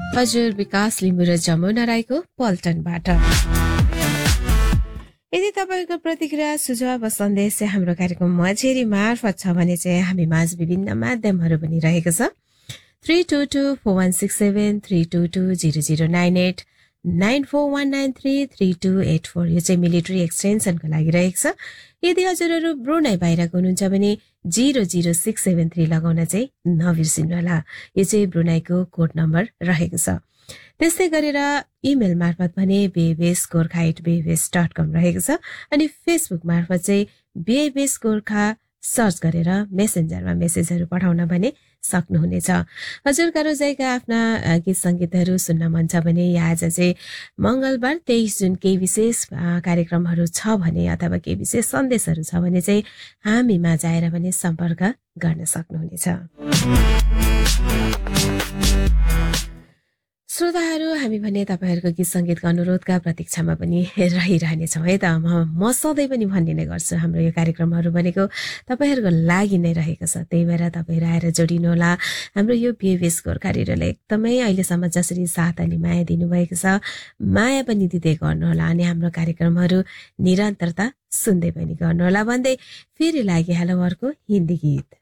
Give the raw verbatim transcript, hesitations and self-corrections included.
हजुर विकास लिम्बू र जमुना राईको पल्टनबाट। यदि तपाईको प्रतिक्रिया सुझाव वा सन्देश चाहिँ हाम्रो कार्यक्रम मझेरी मार्फत छ भने चाहिँ हामी माझ विभिन्न माध्यमहरू पनि रहेको छ। Three two two four one six seven three two two zero zero nine at nine four one nine three three two at four यो चाहिँ मिलिट्री एक्सटेन्सनको लागि रहेको छ। यदि हजुरहरू ब्रुनाई बाहिरको हुनुहुन्छ भने zero zero six seven three लगाउन चाहिँ नबिर्सिनुहोला। यो चाहिँ ब्रुनाईको कोड नम्बर रहेको छ। त्यस्तै गरेर इमेल मार्फत भने बिएबीएस गोर्खा एट बिएबीएस डट कम रहेको छ। अनि फेसबुक मार्फत चाहिँ बिएबीएस गोर्खा सर्च गरेर मेसेन्जरमा मेसेजहरू पठाउन भने सक्नुहुनेछ। हजुरका रोजाइका आफ्ना गीत सङ्गीतहरू सुन्न मन छ भने या आज चाहिँ मङ्गलबार तेइस जुन केही विशेष कार्यक्रमहरू छ भने अथवा केही विशेष सन्देशहरू छ भने चाहिँ हामीमा जाएर पनि सम्पर्क गर्न सक्नुहुनेछ। श्रोताहरू हामी भने तपाईँहरूको गीत सङ्गीतको अनुरोधका प्रतीक्षामा पनि रहिरहनेछौँ है त। म म सधैँ पनि भनिने गर्छु हाम्रो यो कार्यक्रमहरू भनेको तपाईँहरूको लागि नै रहेको छ। त्यही भएर तपाईँहरू आएर जोडिनुहोला। हाम्रो यो बिएबीएस गोर्खा रेडियोलाई एकदमै अहिलेसम्म जसरी साथ अनि माया दिनुभएको छ माया पनि दिँदै गर्नुहोला अनि हाम्रो कार्यक्रमहरू निरन्तरता सुन्दै पनि गर्नुहोला भन्दै फेरि लागिहालौँ अर्को हिन्दी गीत।